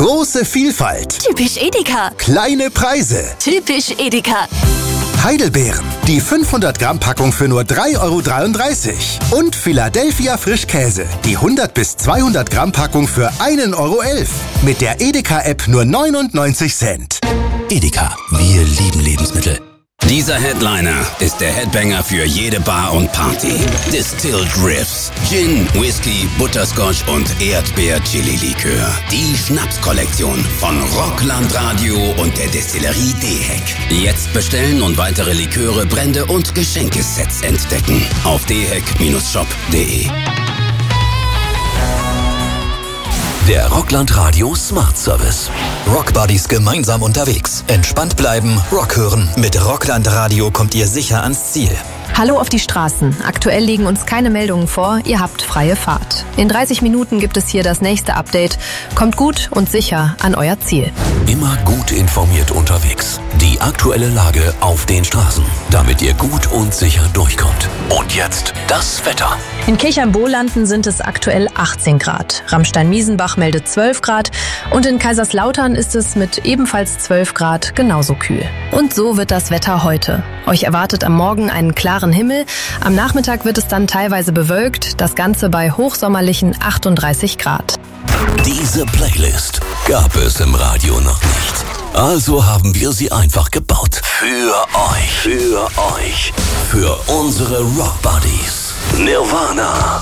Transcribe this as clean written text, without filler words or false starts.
Große Vielfalt. Typisch Edeka. Kleine Preise. Typisch Edeka. Heidelbeeren, die 500 Gramm Packung für nur 3,33 €. Und Philadelphia Frischkäse, die 100 bis 200 Gramm Packung für 1,11 €. Mit der Edeka-App nur 99 Cent. Edeka, wir lieben Lebensmittel. Dieser Headliner ist der Headbanger für jede Bar und Party. Distilled Riffs, Gin, Whisky, Butterscotch und Erdbeer-Chili-Likör. Die Schnapskollektion von Rockland Radio und der Destillerie Deheck. Jetzt bestellen und weitere Liköre, Brände und Geschenkesets entdecken auf deheck-shop.de. Der Rockland Radio Smart Service. Rockbuddies gemeinsam unterwegs. Entspannt bleiben, Rock hören. Mit Rockland Radio kommt ihr sicher ans Ziel. Hallo auf die Straßen. Aktuell liegen uns keine Meldungen vor. Ihr habt freie Fahrt. In 30 Minuten gibt es hier das nächste Update. Kommt gut und sicher an euer Ziel. Immer gut informiert unterwegs. Die aktuelle Lage auf den Straßen, damit ihr gut und sicher durchkommt. Und jetzt das Wetter. In Kirchheim-Bohlanden sind es aktuell 18 Grad. Ramstein-Miesenbach meldet 12 Grad. Und in Kaiserslautern ist es mit ebenfalls 12 Grad genauso kühl. Und so wird das Wetter heute. Euch erwartet am Morgen einen klaren Himmel. Am Nachmittag wird es dann teilweise bewölkt. Das Ganze bei hochsommerlichen 38 Grad. Diese Playlist gab es im Radio noch nicht. Also haben wir sie einfach gebaut. Für euch. Für unsere Rockbuddies. Nirvana,